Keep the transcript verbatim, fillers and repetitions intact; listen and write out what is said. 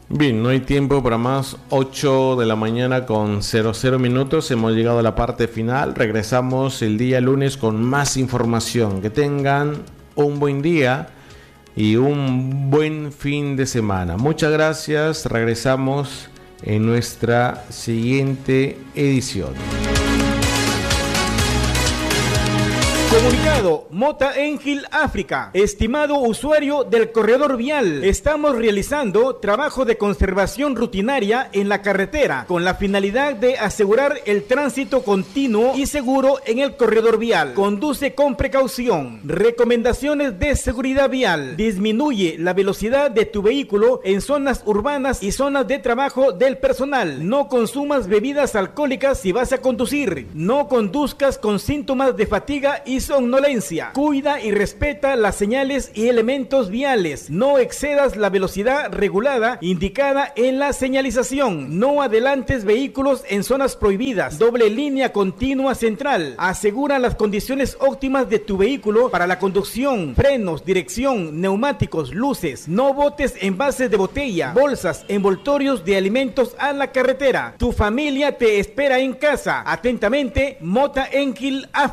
Bien, no hay tiempo para más. Ocho de la mañana con cero cero minutos. Hemos llegado a la parte final. Regresamos el día lunes con más información. Que tengan un buen día y un buen fin de semana. Muchas gracias. Regresamos en nuestra siguiente edición. Comunicado, Mota Engil África. Estimado usuario del corredor vial, estamos realizando trabajo de conservación rutinaria en la carretera con la finalidad de asegurar el tránsito continuo y seguro en el corredor vial. Conduce con precaución. Recomendaciones de seguridad vial. Disminuye la velocidad de tu vehículo en zonas urbanas y zonas de trabajo del personal. No consumas bebidas alcohólicas si vas a conducir. No conduzcas con síntomas de fatiga y somnolencia. Cuida y respeta las señales y elementos viales. No excedas la velocidad regulada indicada en la señalización. No adelantes vehículos en zonas prohibidas. Doble línea continua central. Asegura las condiciones óptimas de tu vehículo para la conducción. Frenos, dirección, neumáticos, luces. No botes envases de botella, bolsas, envoltorios de alimentos a la carretera. Tu familia te espera en casa. Atentamente, Mota Engil África.